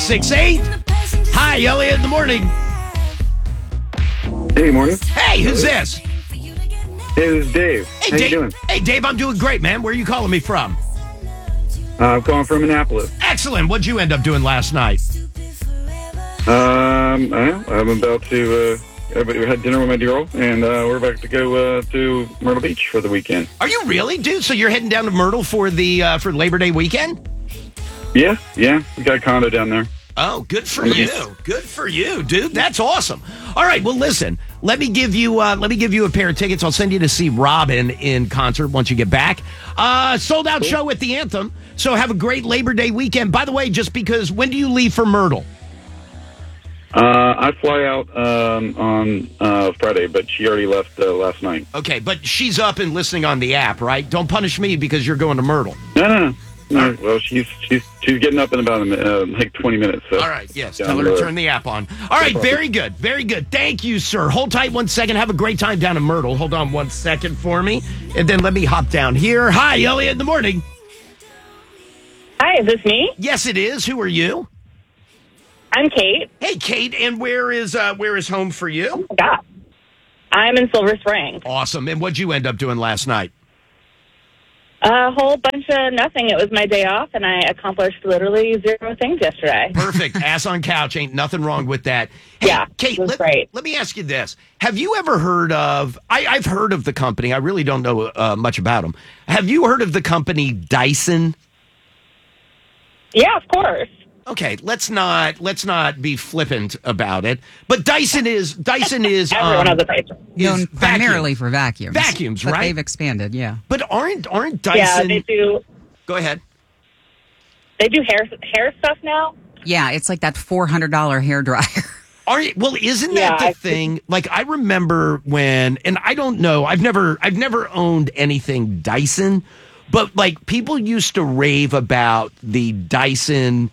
1068. Hi, Elliot in the morning. Hey, morning. Hey, who's this? Hey, this is Dave. Hey, How Dave. you doing? Hey, Dave, I'm doing great, man. Where are you calling me from? I'm calling from Annapolis. Excellent. What'd you end up doing last night? I'm about to. We had dinner with my girl, and we're about to go to Myrtle Beach for the weekend. Are you really, dude? So you're heading down to Myrtle for the for Labor Day weekend? Yeah. We got a condo down there. Oh, good for you. Good for you, dude. That's awesome. All right, well, listen. Let me give you a pair of tickets. I'll send you to see Robin in concert once you get back. Sold out show at the Anthem. So have a great Labor Day weekend. By the way, just because, when do you leave for Myrtle? I fly out on Friday, but she already left last night. Okay, but she's up and listening on the app, right? Don't punish me because you're going to Myrtle. No. Well, she's getting up in about like 20 minutes. So. All right, yes. Tell her to turn the app on. All right, very good. Very good. Thank you, sir. Hold tight 1 second. Have a great time down in Myrtle. Hold on 1 second for me, and then let me hop down here. Hi, Elliot in the morning. Hi, is this me? Yes, it is. Who are you? I'm Kate. Hey, Kate, and where is home for you? God. I'm in Silver Spring. Awesome. And what'd you end up doing last night? A whole bunch of nothing. It was my day off, and I accomplished literally 0 things yesterday. Perfect. Ass on couch. Ain't nothing wrong with that. Hey, Yeah, Kate, it was great. let me ask you this. Have you ever heard of, I've heard of the company. I really don't know much about them. Have you heard of the company Dyson? Yeah, of course. Okay, let's not be flippant about it. But Dyson is Everyone has a Dyson. Known primarily for vacuums. Vacuums, but right? They've expanded, yeah. But aren't Dyson? Yeah, they do. Go ahead. They do hair stuff now. Yeah, it's like that $400 hairdryer. Well, isn't that the thing? Like, I remember when, and I don't know, I've never owned anything Dyson, but like people used to rave about the Dyson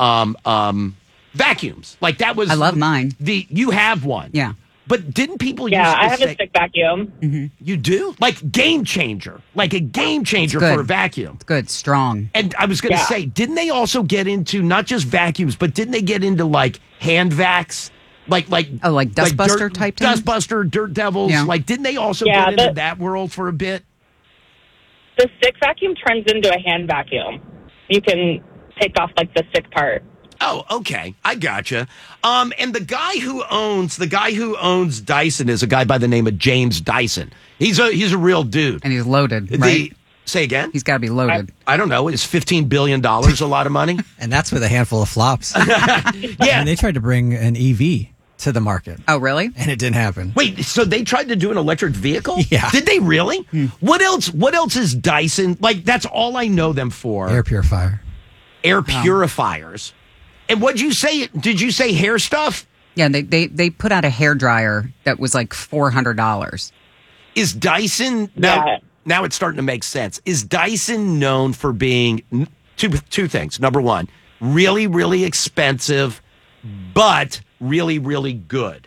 vacuums. Like that was. I love mine. You have one. Yeah. But didn't people Yeah, used to I have say, a stick vacuum. Mm-hmm. You do? Like game changer. Like a game changer for a vacuum. It's good, strong. And I was going to say, didn't they also get into not just vacuums, but didn't they get into like hand vacs? Like Dustbuster type thing? Dustbuster, Dirt Devils. Yeah. Like, didn't they also get into that world for a bit? The stick vacuum turns into a hand vacuum. You can take off like the stick part. Oh, okay. I gotcha. And the guy who owns Dyson is a guy by the name of James Dyson. He's a real dude. And he's loaded, right? Say again? He's got to be loaded. I don't know. Is $15 billion a lot of money? And that's with a handful of flops. Yeah. And they tried to bring an EV to the market. Oh, really? And it didn't happen. Wait, so they tried to do an electric vehicle? Yeah. Did they really? What else is Dyson? Like, that's all I know them for. Air purifier. Air purifiers. And what'd you say? Did you say hair stuff? Yeah, they put out a hairdryer that was like $400. Is Dyson now it's starting to make sense. Is Dyson known for being two things? Number one, really, really expensive, but really, really good.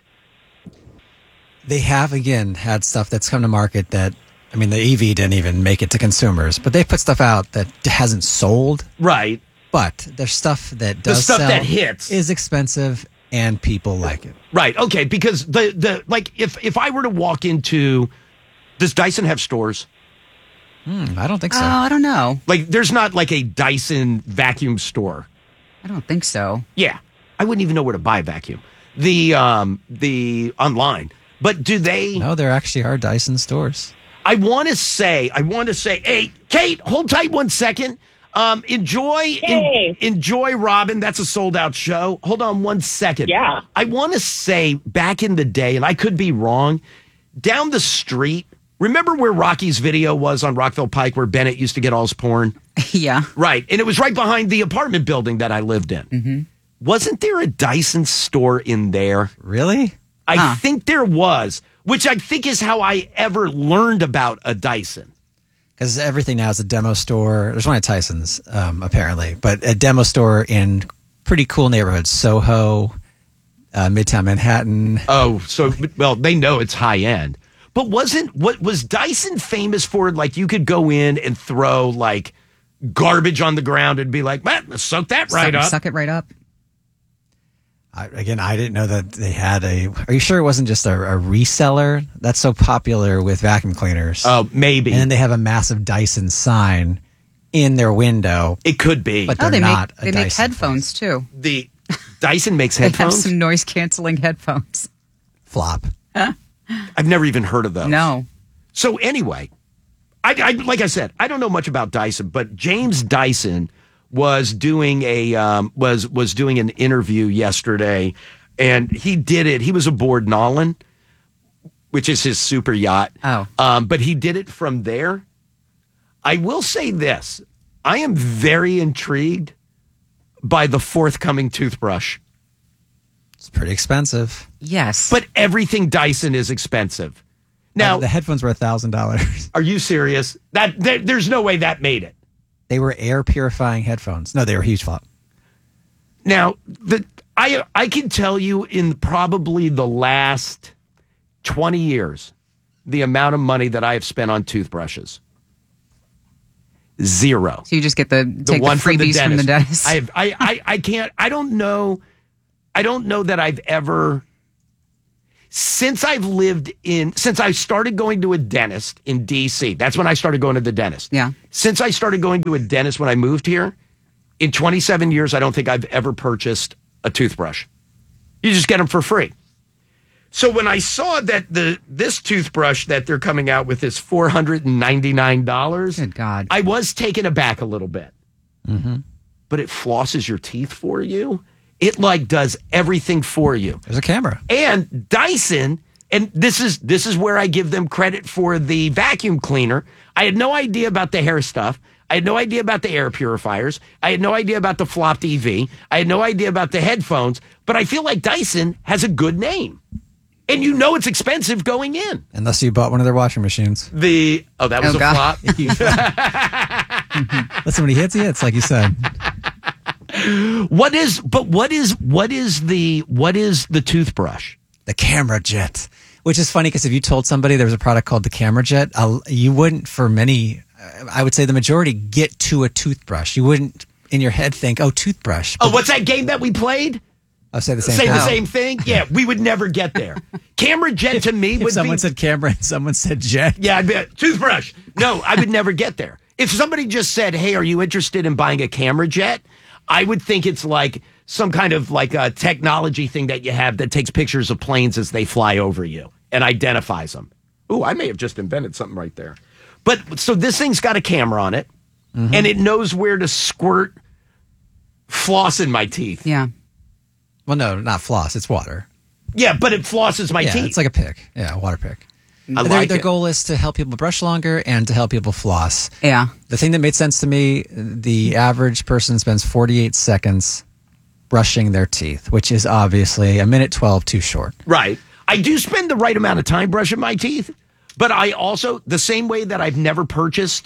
They have, again, had stuff that's come to market that, I mean, the EV didn't even make it to consumers, but they put stuff out that hasn't sold. Right. But there's stuff that does sell that hits is expensive and people like it. Right. Okay. Because the like if I were to walk into, does Dyson have stores? I don't think so. Oh, I don't know. Like there's not like a Dyson vacuum store. I don't think so. Yeah. I wouldn't even know where to buy a vacuum. The online. But do they? No, there actually are Dyson stores. I want to say, hey, Kate, hold tight 1 second. Enjoy Robin. That's a sold out show. Hold on 1 second. Yeah. I want to say back in the day, and I could be wrong, down the street, remember where Rocky's video was on Rockville Pike where Bennett used to get all his porn? Yeah. Right. And it was right behind the apartment building that I lived in. Mm-hmm. Wasn't there a Dyson store in there? Really? I think there was, which I think is how I ever learned about a Dyson. Because everything now is a demo store. There's one at Tyson's, apparently, but a demo store in pretty cool neighborhoods, Soho, Midtown Manhattan. Oh, so, well, they know it's high end. But was Dyson famous for, like, you could go in and throw, like, garbage on the ground and be like, man, let's soak that right up. Suck it right up. I didn't know that they had a. Are you sure it wasn't just a reseller? That's so popular with vacuum cleaners. Oh, maybe. And then they have a massive Dyson sign in their window. It could be. But they're they not. make headphones too. The Dyson makes They have headphones? some noise canceling headphones. Flop. I've never even heard of those. No. So anyway, I like I said, I don't know much about Dyson, but James Dyson was doing was doing an interview yesterday, and he did it. He was aboard Nolan, which is his super yacht. Oh. But he did it from there. I will say this: I am very intrigued by the forthcoming toothbrush. It's pretty expensive. Yes. But everything Dyson is expensive. Now, the headphones were $1,000. are you serious? There's no way that made it. They were air purifying headphones. No, they were a huge flop. Now, I can tell you in probably the last 20 years, the amount of money that I have spent on toothbrushes. Zero. So you just get the one freebies from the dentist. I can't. I don't know that I've ever. Since I started going to a dentist in D.C., that's when I started going to the dentist. Yeah. Since I started going to a dentist when I moved here, in 27 years, I don't think I've ever purchased a toothbrush. You just get them for free. So when I saw that this toothbrush that they're coming out with is $499, Good God. I was taken aback a little bit. Mm-hmm. But it flosses your teeth for you. It like does everything for you. There's a camera. And Dyson, and this is where I give them credit for the vacuum cleaner. I had no idea about the hair stuff. I had no idea about the air purifiers. I had no idea about the flopped EV. I had no idea about the headphones. But I feel like Dyson has a good name. And you know it's expensive going in. Unless you bought one of their washing machines. That was a God. flop. Listen, when he hits, like you said. What is the toothbrush? The Camera Jet, which is funny because if you told somebody there was a product called the Camera Jet, you wouldn't, for many, I would say the majority, get to a toothbrush. You wouldn't in your head think, oh, toothbrush. Oh, what's that game that we played? I'll say the same Say thing. the same thing? Yeah, we would never get there. Camera Jet to me would If someone be... said camera and someone said jet. Yeah, I'd be toothbrush. No, I would never get there. If somebody just said, hey, are you interested in buying a Camera Jet? I would think it's like some kind of like a technology thing that you have that takes pictures of planes as they fly over you and identifies them. Ooh, I may have just invented something right there. But so this thing's got a camera on it, and it knows where to squirt floss in my teeth. Yeah. Well, no, not floss. It's water. Yeah, but it flosses my teeth. It's like a pick. Yeah, a water pick. Their goal is to help people brush longer and to help people floss. Yeah. The thing that made sense to me, the average person spends 48 seconds brushing their teeth, which is obviously a minute 12 too short. Right. I do spend the right amount of time brushing my teeth, but I also, the same way that I've never purchased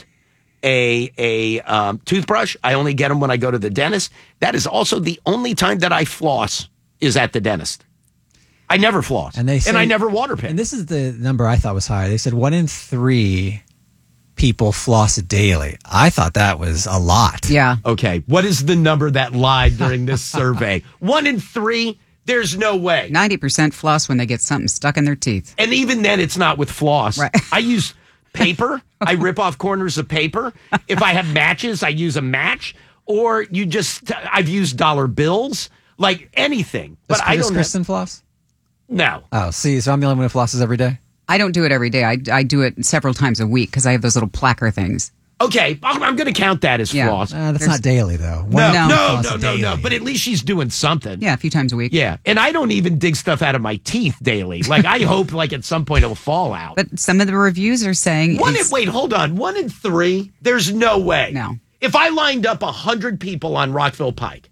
a toothbrush, I only get them when I go to the dentist. That is also the only time that I floss is at the dentist. I never floss, and I never water pick. And this is the number I thought was high. They said 1 in 3 people floss daily. I thought that was a lot. Yeah. Okay. What is the number that lied during this survey? 1 in 3? There's no way. 90% floss when they get something stuck in their teeth. And even then, it's not with floss. Right. I use paper. I rip off corners of paper. If I have matches, I use a match. Or I've used dollar bills, like anything. Does I don't. Kristen floss? No. Oh, see, so I'm the only one who flosses every day. I don't do it every day. I do it several times a week because I have those little placker things. Okay, I'm going to count that as Yeah. floss. That's not daily, though. No. But at least she's doing something. Yeah, a few times a week. Yeah, and I don't even dig stuff out of my teeth daily. Like, I hope, like, at some point it'll fall out. But some of the reviews are saying Wait, hold on. 1 in 3? There's no way. No. If I lined up 100 people on Rockville Pike,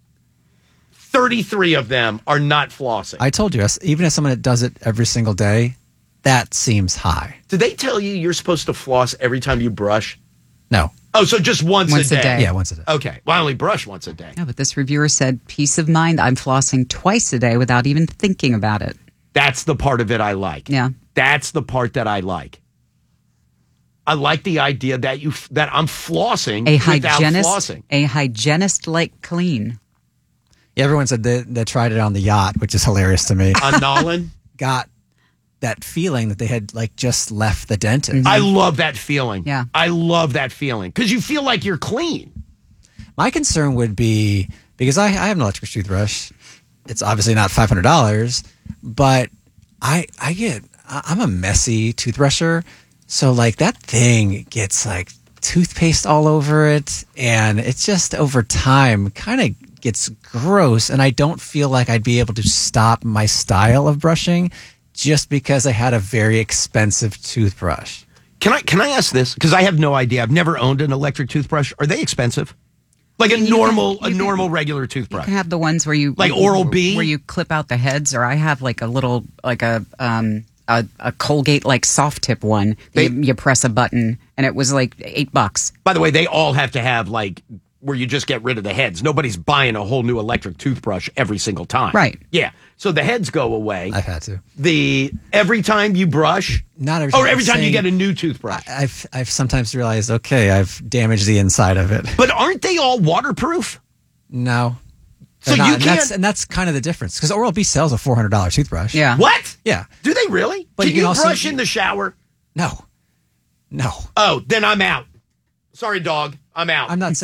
33 of them are not flossing. I told you, even as someone that does it every single day, that seems high. Did they tell you you're supposed to floss every time you brush? No. Oh, so just once a day? Yeah, once a day. Okay. Well, I only brush once a day. Yeah, but this reviewer said, peace of mind, I'm flossing twice a day without even thinking about it. That's the part of it I like. Yeah. That's the part that I like. I like the idea that I'm flossing without flossing. A hygienist-like clean. Everyone said they tried it on the yacht, which is hilarious to me. On Nolan? Got that feeling that they had like just left the dentist. I love that feeling. Yeah. I love that feeling because you feel like you're clean. My concern would be, because I have an electric toothbrush. It's obviously not $500, but I'm a messy toothbrusher. So like that thing gets like toothpaste all over it. And it's just over time kind of gets gross. And I don't feel like I'd be able to stop my style of brushing just because I had a very expensive toothbrush. Can I ask this? Because I have no idea. I've never owned an electric toothbrush. Are they expensive? Like a normal regular toothbrush. You can have the ones where you like Oral-B, where you clip out the heads, or I have like a little like a Colgate like soft tip one. You press a button, and it was like $8. By the way, they all have to have like where you just get rid of the heads. Nobody's buying a whole new electric toothbrush every single time. Right. Yeah. So the heads go away. I've had to. Every time you brush, not every time. Or every time you get a new toothbrush. I've sometimes realized, okay, I've damaged the inside of it. But aren't they all waterproof? No. So They're not, you can't. and that's kind of the difference, because Oral-B sells a $400 toothbrush. Yeah. What? Yeah. Do they really? But Can you you can also- brush in the shower? No. Oh, then I'm out. Sorry, dog. I'm out. I'm not saying